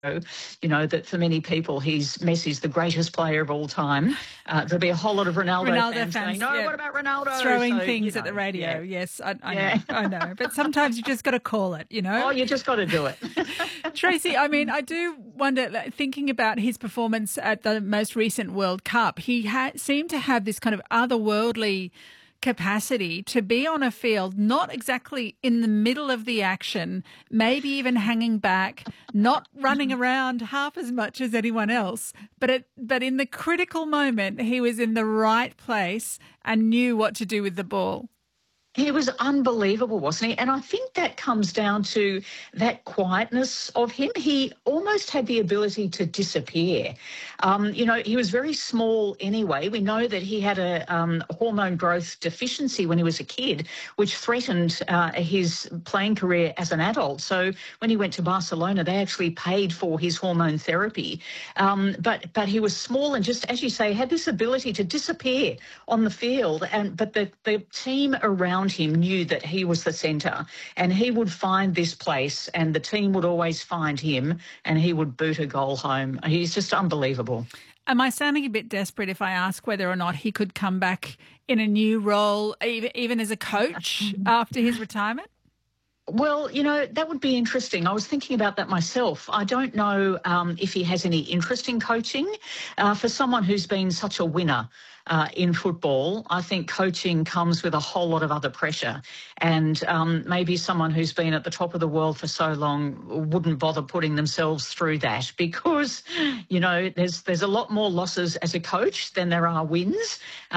you know, that for many people, Messi's the greatest player of all time. There'll be a whole lot of Ronaldo fans saying, no, yeah, what about Ronaldo? throwing things at the radio. Yes, I know. But sometimes you just got to call it, you know. Oh, you just got to do it. Tracy, I mean, I do wonder, thinking about his performance at the most recent World Cup, he seemed to have this kind of otherworldly capacity to be on a field, not exactly in the middle of the action, maybe even hanging back, not running around half as much as anyone else, but in the critical moment, he was in the right place and knew what to do with the ball. He was unbelievable, wasn't he? And I think that comes down to that quietness of him. He almost had the ability to disappear. You know, he was very small anyway. We know that he had a hormone growth deficiency when he was a kid, which threatened his playing career as an adult. So when he went to Barcelona, they actually paid for his hormone therapy. But he was small and just, as you say, had this ability to disappear on the field. But the team around him knew that he was the centre and he would find this place and the team would always find him and he would boot a goal home. He's just unbelievable. Am I sounding a bit desperate if I ask whether or not he could come back in a new role, even as a coach after his retirement? Well, you know, that would be interesting. I was thinking about that myself. I don't know if he has any interest in coaching. For someone who's been such a winner in football, I think coaching comes with a whole lot of other pressure. And maybe someone who's been at the top of the world for so long wouldn't bother putting themselves through that because, you know, there's a lot more losses as a coach than there are wins.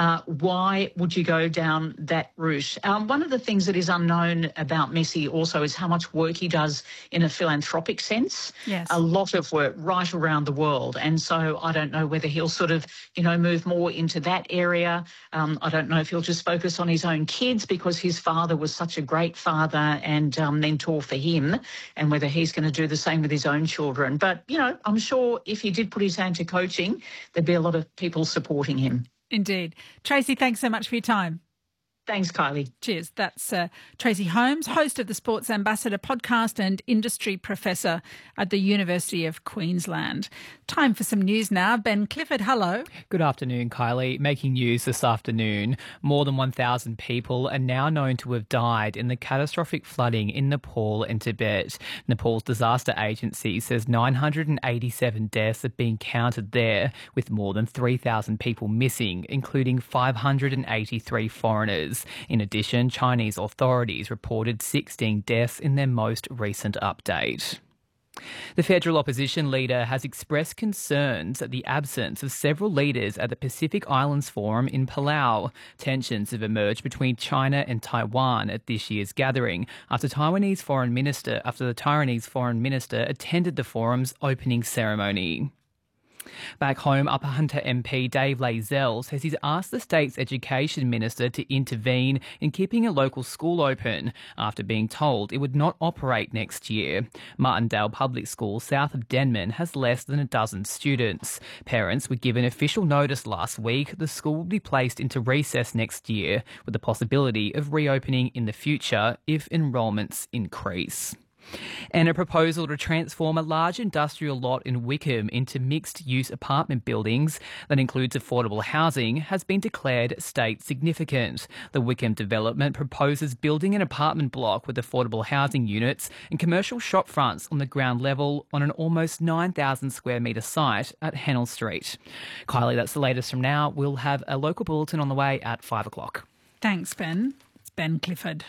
Why would you go down that route? One of the things that is unknown about Messi also is how much work he does in a philanthropic sense. Yes. A lot of work right around the world. And so I don't know whether he'll sort of, you know, move more into that area. I don't know if he'll just focus on his own kids because his father was such a great father and mentor for him, and whether he's going to do the same with his own children. But, you know, I'm sure if he did put his hand to coaching, there'd be a lot of people supporting him. Indeed. Tracy, thanks so much for your time. Thanks, Kylie. Cheers. That's Tracy Holmes, host of the Sports Ambassador podcast and industry professor at the University of Queensland. Time for some news now. Ben Clifford, hello. Good afternoon, Kylie. Making news this afternoon. More than 1,000 people are now known to have died in the catastrophic flooding in Nepal and Tibet. Nepal's disaster agency says 987 deaths have been counted there, with more than 3,000 people missing, including 583 foreigners. In addition, Chinese authorities reported 16 deaths in their most recent update. The federal opposition leader has expressed concerns at the absence of several leaders at the Pacific Islands Forum in Palau. Tensions have emerged between China and Taiwan at this year's gathering after the Taiwanese foreign minister attended the forum's opening ceremony. Back home, Upper Hunter MP Dave Layzell says he's asked the state's education minister to intervene in keeping a local school open after being told it would not operate next year. Martindale Public School south of Denman has less than a dozen students. Parents were given official notice last week the school will be placed into recess next year with the possibility of reopening in the future if enrolments increase. And a proposal to transform a large industrial lot in Wickham into mixed-use apartment buildings that includes affordable housing has been declared state significant. The Wickham development proposes building an apartment block with affordable housing units and commercial shop fronts on the ground level on an almost 9,000 square metre site at Hennell Street. Kylie, that's the latest from now. We'll have a local bulletin on the way at 5 o'clock. Thanks, Ben. It's Ben Clifford.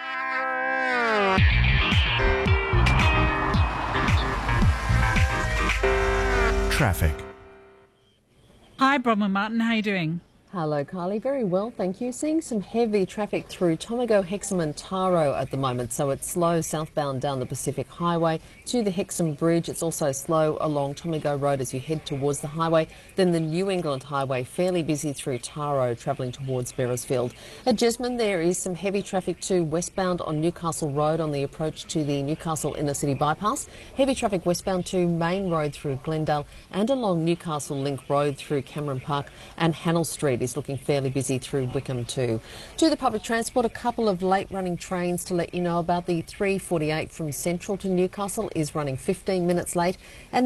Traffic. Hi, Bronwyn Martin. How are you doing? Hello, Kylie. Very well, thank you. Seeing some heavy traffic through Tomago, Hexham and Taro at the moment, so it's slow southbound down the Pacific Highway to the Hexham Bridge. It's also slow along Tomago Road as you head towards the highway. Then the New England Highway, fairly busy through Taro, travelling towards Beresfield. At Jesmond, there is some heavy traffic too westbound on Newcastle Road on the approach to the Newcastle Inner City Bypass. Heavy traffic westbound to Main Road through Glendale and along Newcastle Link Road through Cameron Park, and Hannell Street is looking fairly busy through Wickham too. To the public transport, a couple of late running trains to let you know about. The 348 from Central to Newcastle is running 15 minutes late, and